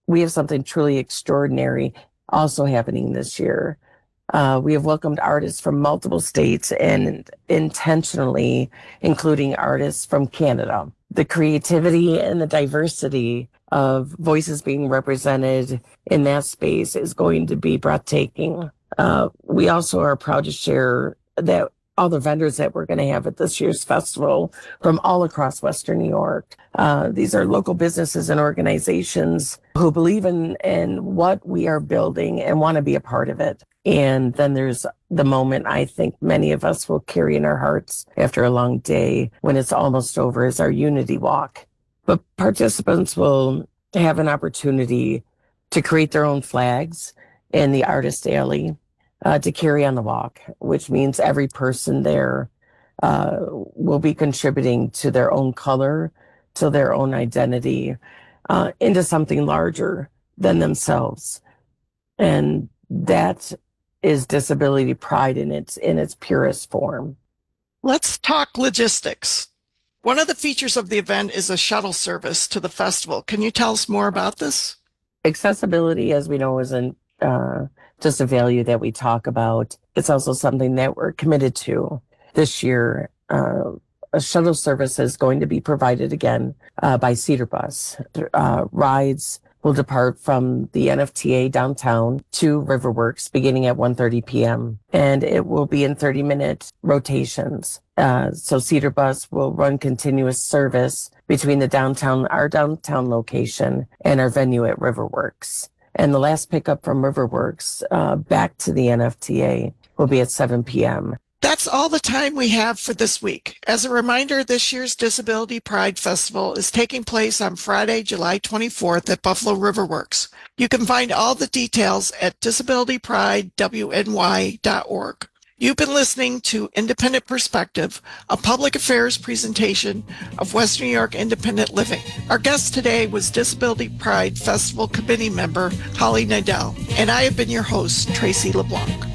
we have something truly extraordinary also happening this year. We have welcomed artists from multiple states and intentionally including artists from Canada. The creativity and the diversity of voices being represented in that space is going to be breathtaking. We also are proud to share that all the vendors that we're going to have at this year's festival from all across Western New York. These are local businesses and organizations who believe in what we are building and want to be a part of it. And then there's the moment I think many of us will carry in our hearts after a long day when it's almost over is our Unity Walk. But participants will have an opportunity to create their own flags in the Artist Alley to carry on the walk, which means every person there will be contributing to their own color, to their own identity, into something larger than themselves. And that is disability pride in its purest form. Let's talk logistics. One of the features of the event is a shuttle service to the festival. Can you tell us more about this? Accessibility, as we know, isn't just a value that we talk about. It's also something that we're committed to. This year, a shuttle service is going to be provided again by Cedar Bus. Rides will depart from the NFTA downtown to Riverworks beginning at 1:30 p.m. And it will be in 30-minute rotations. So Cedar Bus will run continuous service between our downtown location and our venue at Riverworks. And the last pickup from Riverworks back to the NFTA will be at 7 p.m. That's all the time we have for this week. As a reminder, this year's Disability Pride Festival is taking place on Friday, July 24th at Buffalo Riverworks. You can find all the details at disabilitypridewny.org. You've been listening to Independent Perspective, a public affairs presentation of Western New York Independent Living. Our guest today was Disability Pride Festival Committee member Holly Nadell, and I have been your host, Tracy LeBlanc.